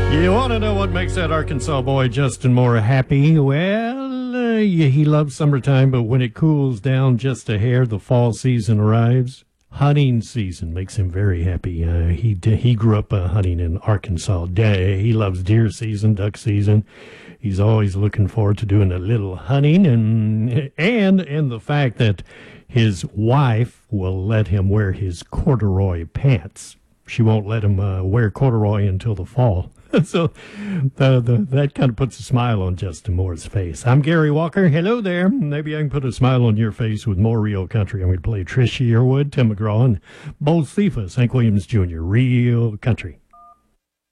You want to know what makes that Arkansas boy Justin Moore happy? Well, he loves summertime, but when it cools down just a hair, the fall season arrives. Hunting season makes him very happy. He grew up hunting in Arkansas. He loves deer season, duck season. He's always looking forward to doing a little hunting, and the fact that his wife will let him wear his corduroy pants. She won't let him wear corduroy until the fall. So that kind of puts a smile on Justin Moore's face. I'm Gary Walker. Hello there. Maybe I can put a smile on your face with more real country. I'm going to play Trish Yearwood, Tim McGraw, and Bo Cephas, Hank Williams Jr. Real country.